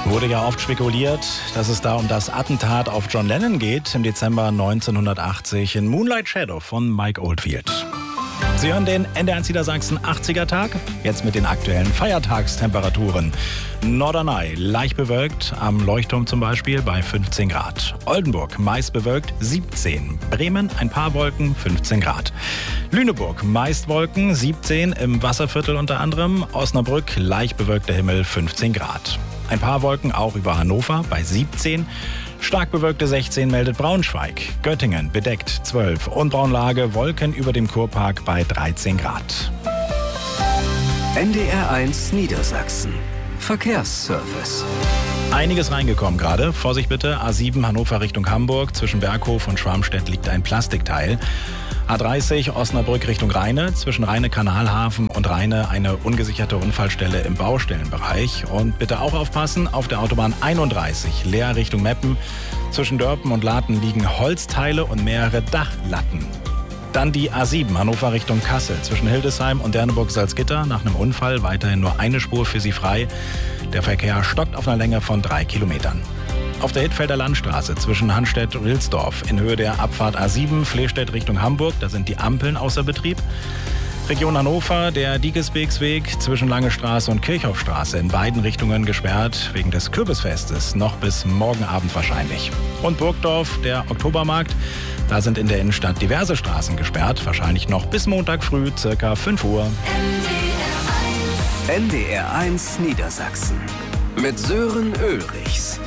Wurde ja oft spekuliert, dass es da um das Attentat auf John Lennon geht im Dezember 1980 in Moonlight Shadow von Mike Oldfield. Sie hören den NDR1 Niedersachsen 80er Tag, jetzt mit den aktuellen Feiertagstemperaturen. Norderney leicht bewölkt, am Leuchtturm zum Beispiel bei 15 Grad. Oldenburg meist bewölkt 17, Bremen ein paar Wolken 15 Grad. Lüneburg meist Wolken 17, im Wasserviertel unter anderem. Osnabrück leicht bewölkter Himmel 15 Grad. Ein paar Wolken auch über Hannover bei 17. Stark bewölkte 16 meldet Braunschweig. Göttingen bedeckt 12 und Braunlage Wolken über dem Kurpark bei 13 Grad. NDR1 Niedersachsen. Verkehrsservice. Einiges reingekommen gerade. Vorsicht bitte, A7 Hannover Richtung Hamburg. Zwischen Berghof und Schwarmstedt liegt ein Plastikteil. A30 Osnabrück Richtung Rheine. Zwischen Rheine-Kanalhafen und Rheine eine ungesicherte Unfallstelle im Baustellenbereich. Und bitte auch aufpassen, auf der Autobahn 31 Leer Richtung Meppen. Zwischen Dörpen und Laten liegen Holzteile und mehrere Dachlatten. Dann die A7 Hannover Richtung Kassel. Zwischen Hildesheim und Derneburg-Salzgitter nach einem Unfall weiterhin nur eine Spur für Sie frei. Der Verkehr stockt auf einer Länge von 3 Kilometern. Auf der Hittfelder Landstraße zwischen Hanstedt und Wilsdorf in Höhe der Abfahrt A7 Flehstedt Richtung Hamburg, da sind die Ampeln außer Betrieb. Region Hannover, der Diegesbeksweg zwischen Lange Straße und Kirchhoffstraße in beiden Richtungen gesperrt, wegen des Kürbisfestes, noch bis morgen Abend wahrscheinlich. Und Burgdorf, der Oktobermarkt, da sind in der Innenstadt diverse Straßen gesperrt, wahrscheinlich noch bis Montag früh, circa 5 Uhr. NDR1 Niedersachsen mit Sören Ulrichs.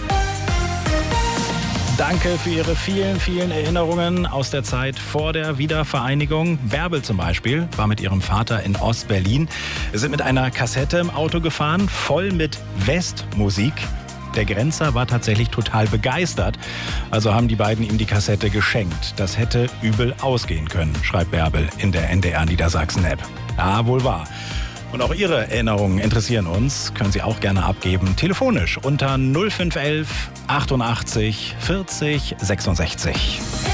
Danke für Ihre vielen, vielen Erinnerungen aus der Zeit vor der Wiedervereinigung. Bärbel zum Beispiel war mit ihrem Vater in Ostberlin. Sie sind mit einer Kassette im Auto gefahren, voll mit Westmusik. Der Grenzer war tatsächlich total begeistert. Also haben die beiden ihm die Kassette geschenkt. Das hätte übel ausgehen können, schreibt Bärbel in der NDR Niedersachsen-App. Ja, wohl wahr. Und auch Ihre Erinnerungen interessieren uns, können Sie auch gerne abgeben, telefonisch unter 0511 88 40 66.